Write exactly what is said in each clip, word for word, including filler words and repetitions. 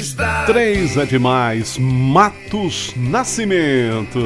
Três é demais, Matos Nascimento.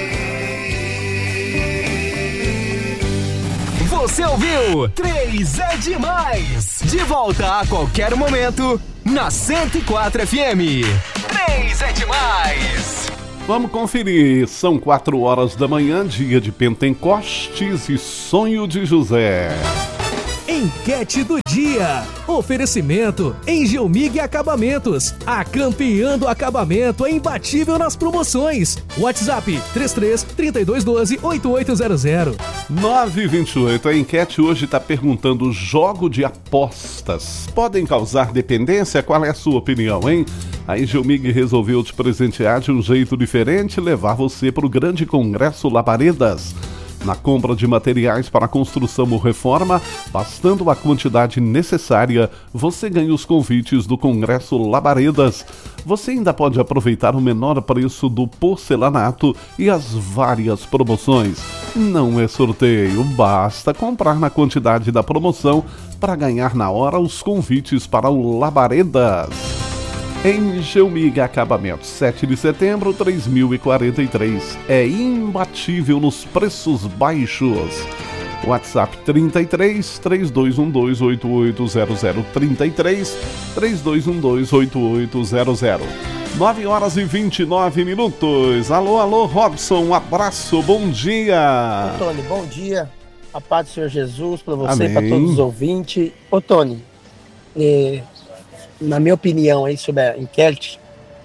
Você ouviu? Três é demais. De volta a qualquer momento na cento e quatro F M. Três é demais. Vamos conferir. São quatro horas da manhã, dia de Pentecostes e Sonho de José. Enquete do dia. Oferecimento Engelmig Acabamentos. A campeã do acabamento é imbatível nas promoções. WhatsApp três três, três dois um dois, oito oito zero zero. nove e vinte e oito. A enquete hoje está perguntando: jogo de apostas podem causar dependência? Qual é a sua opinião, hein? A Engelmig resolveu te presentear de um jeito diferente, levar você para o grande congresso Labaredas. Na compra de materiais para construção ou reforma, bastando a quantidade necessária, você ganha os convites do Congresso Labaredas. Você ainda pode aproveitar o menor preço do porcelanato e as várias promoções. Não é sorteio, basta comprar na quantidade da promoção para ganhar na hora os convites para o Labaredas. Engelmig Acabamentos, sete de setembro, três mil e quarenta e três. É imbatível nos preços baixos. WhatsApp trinta e três, três dois um dois, oito oito zero zero, trinta e três, três dois um dois, oito oito zero zero. nove horas e vinte e nove minutos. Alô, alô, Robson, um abraço, bom dia. Ô, Tony, bom dia. A paz do Senhor Jesus para você e Amém. para todos os ouvintes. Ô, Tony, é... na minha opinião aí sobre a enquete,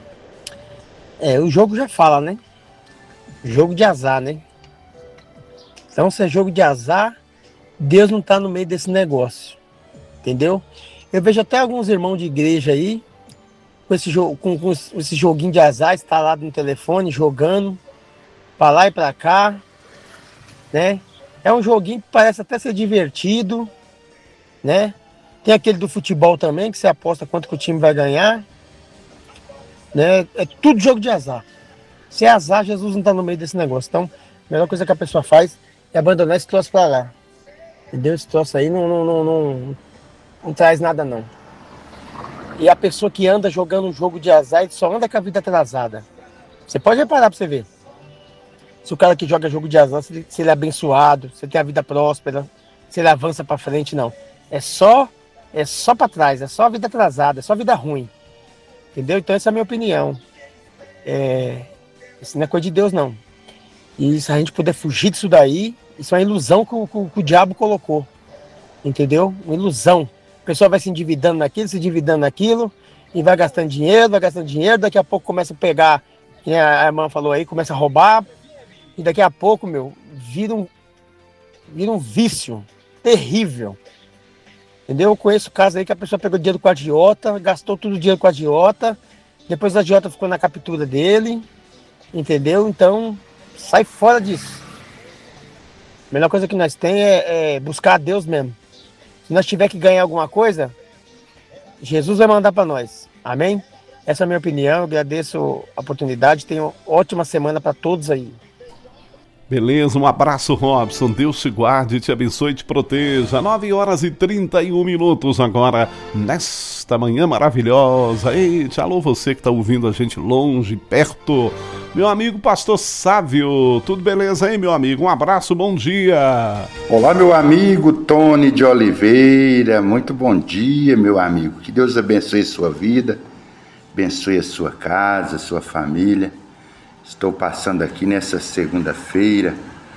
é, o jogo já fala, né? Jogo de azar, né? Então, se é jogo de azar, Deus não tá no meio desse negócio. Entendeu? Eu vejo até alguns irmãos de igreja aí, com esse, jo- com, com esse joguinho de azar, instalado no telefone, jogando, pra lá e pra cá, né? É um joguinho que parece até ser divertido, né? Tem aquele do futebol também, que você aposta quanto que o time vai ganhar. Né? É tudo jogo de azar. Se é azar, Jesus não está no meio desse negócio. Então, a melhor coisa que a pessoa faz é abandonar esse troço para lá. Entendeu? Esse troço aí não, não, não, não, não traz nada, não. E a pessoa que anda jogando um jogo de azar, ele só anda com a vida atrasada. Você pode reparar para você ver. Se o cara que joga jogo de azar, se ele, se ele é abençoado, se ele tem a vida próspera, se ele avança para frente, não. É só... É só pra trás, é só vida atrasada, é só vida ruim. Entendeu? Então essa é a minha opinião. É... Isso não é coisa de Deus, não. E se a gente puder fugir disso daí, isso é uma ilusão que o, que o, que o diabo colocou. Entendeu? Uma ilusão. A pessoa vai se endividando naquilo, se endividando naquilo, e vai gastando dinheiro, vai gastando dinheiro, daqui a pouco começa a pegar, que a irmã falou aí, começa a roubar, e daqui a pouco, meu, vira um, vira um vício terrível. Entendeu? Eu conheço casos aí que a pessoa pegou dinheiro com a agiota, gastou todo o dinheiro com a agiota, depois a agiota ficou na captura dele, entendeu? Então, sai fora disso. A melhor coisa que nós temos é, é buscar a Deus mesmo. Se nós tiver que ganhar alguma coisa, Jesus vai mandar para nós. Amém? Essa é a minha opinião, eu agradeço a oportunidade, tenho ótima semana para todos aí. Beleza, um abraço, Robson. Deus te guarde, te abençoe e te proteja. nove horas e trinta e um minutos agora, nesta manhã maravilhosa. Eita, alô você que está ouvindo a gente longe, perto. Meu amigo Pastor Sávio, tudo beleza aí, meu amigo? Um abraço, bom dia. Olá, meu amigo Tony de Oliveira. Muito bom dia, meu amigo. Que Deus abençoe sua vida, abençoe a sua casa, a sua família. Estou passando aqui nessa segunda-feira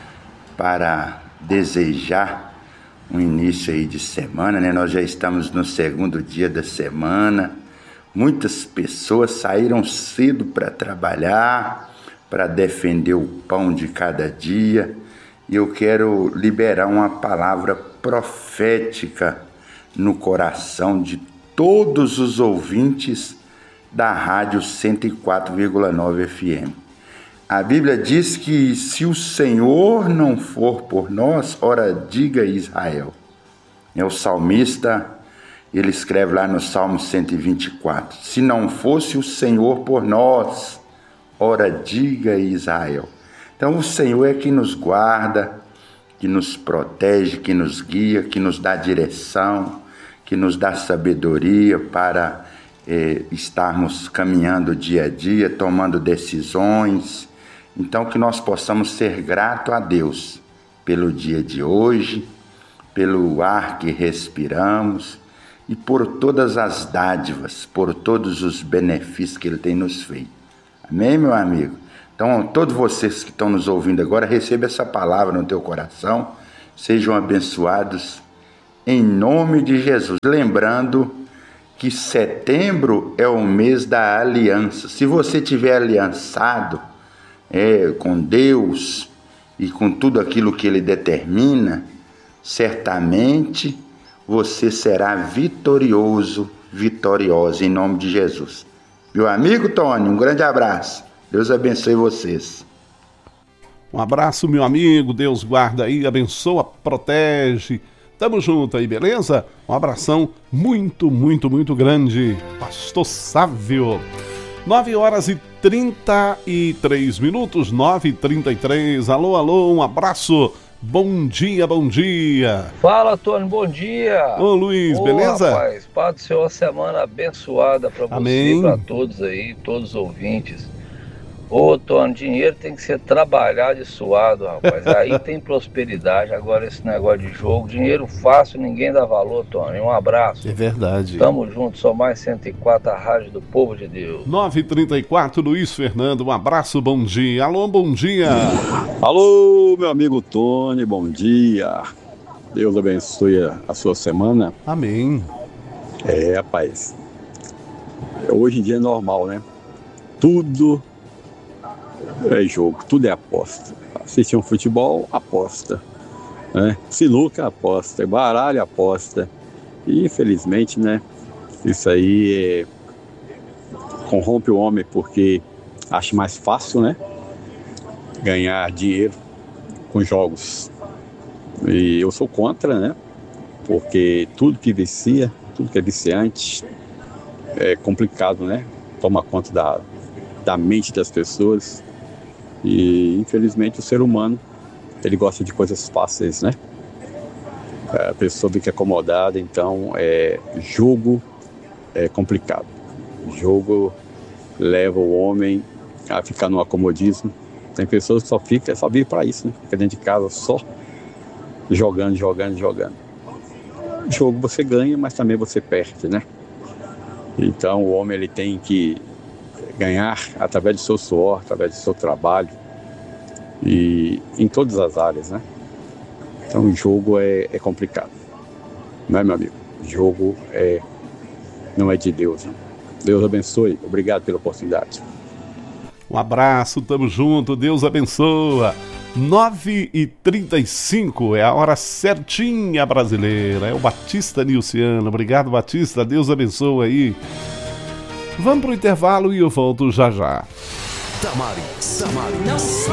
para desejar um início aí de semana, né? Nós já estamos no segundo dia da semana. Muitas pessoas saíram cedo para trabalhar, para defender o pão de cada dia. E eu quero liberar uma palavra profética no coração de todos os ouvintes da Rádio cento e quatro vírgula nove F M. A Bíblia diz que se o Senhor não for por nós, ora diga Israel. É o salmista, ele escreve lá no Salmo cento e vinte e quatro. Se não fosse o Senhor por nós, ora diga Israel. Então o Senhor é que nos guarda, que nos protege, que nos guia, que nos dá direção, que nos dá sabedoria para é, estarmos caminhando dia a dia, tomando decisões. Então, que nós possamos ser gratos a Deus pelo dia de hoje, pelo ar que respiramos e por todas as dádivas, por todos os benefícios que Ele tem nos feito. Amém, meu amigo? Então, todos vocês que estão nos ouvindo agora, receba essa palavra no teu coração, sejam abençoados em nome de Jesus. Lembrando que setembro é o mês da aliança. Se você tiver aliançado é, com Deus e com tudo aquilo que Ele determina, certamente você será vitorioso, vitoriosa em nome de Jesus. Meu amigo Tony, um grande abraço. Deus abençoe vocês. Um abraço, meu amigo. Deus guarda aí, abençoa, protege. Tamo junto aí, beleza? Um abração muito, muito, muito grande. Pastor Sávio. nove horas e trinta e três minutos, nove e trinta e três. Alô, alô, um abraço. Bom dia, bom dia. Fala, Tony, bom dia. Ô, Luiz, Ô, beleza? Rapaz, Pai do Senhor, uma semana abençoada para você Amém. e para todos aí, todos os ouvintes. Ô, Tony, dinheiro tem que ser trabalhado e suado, rapaz. Aí tem prosperidade. Agora esse negócio de jogo, dinheiro fácil, ninguém dá valor, Tony. Um abraço. É verdade. Tamo junto, só mais cento e quatro, a rádio do povo de Deus. nove e trinta e quatro, Luiz Fernando, um abraço, bom dia. Alô, bom dia. Alô, meu amigo Tony, bom dia. Deus abençoe a sua semana. Amém. É, rapaz. Hoje em dia é normal, né? Tudo é jogo, tudo é aposta. Assistir um futebol, aposta. Né? Sinuca, aposta. Baralho, aposta. E infelizmente, né? Isso aí é... corrompe o homem porque acha mais fácil, né? Ganhar dinheiro com jogos. E eu sou contra, né? Porque tudo que vicia, tudo que é viciante é complicado, né? Toma conta da, da mente das pessoas. E infelizmente o ser humano, ele gosta de coisas fáceis, né? A pessoa fica acomodada, então é, jogo é complicado. Jogo leva o homem a ficar no acomodismo. Tem pessoas que só ficam, só vivem para isso, né? Fica dentro de casa só jogando, jogando, jogando. Jogo você ganha, mas também você perde, né? Então o homem ele tem que ganhar através do seu suor, através do seu trabalho e em todas as áreas, né? Então o jogo é, é complicado, não é, meu amigo? O jogo é, não é de Deus, não. Deus abençoe, obrigado pela oportunidade. Um abraço, tamo junto, Deus abençoa. nove e trinta e cinco, é a hora certinha brasileira. É o Batista Nilciano. Obrigado, Batista, Deus abençoa aí. Vamos pro intervalo e eu volto já já. Damaris, Damaris.